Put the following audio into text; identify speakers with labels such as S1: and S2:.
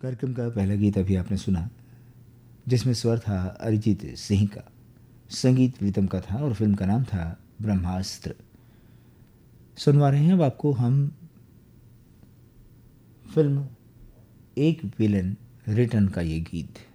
S1: कार्यक्रम का पहला गीत अभी आपने सुना, जिसमें स्वर था अरिजीत सिंह का, संगीत प्रीतम का था और फिल्म का नाम था ब्रह्मास्त्र। सुनवा रहे हैं अब आपको हम फिल्म एक विलन रिटर्न का ये गीत।